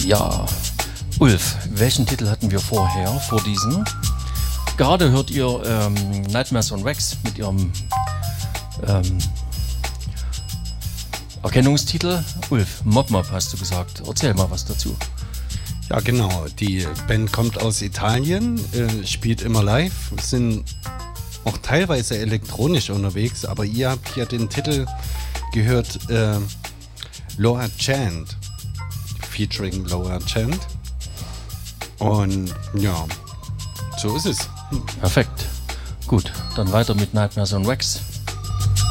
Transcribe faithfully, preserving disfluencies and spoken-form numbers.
Ja, Ulf, welchen Titel hatten wir vorher, vor diesem? Gerade hört ihr ähm, Nightmares on Wax mit ihrem ähm, Erkennungstitel. Ulf, Mob Mob hast du gesagt. Erzähl mal was dazu. Ja, genau. Die Band kommt aus Italien, äh, spielt immer live, sind auch teilweise elektronisch unterwegs, aber ihr habt hier den Titel gehört, äh, Lower Chant, featuring Lower Chant. Und ja, so ist es. Perfekt. Gut, dann weiter mit Nightmares on Wax.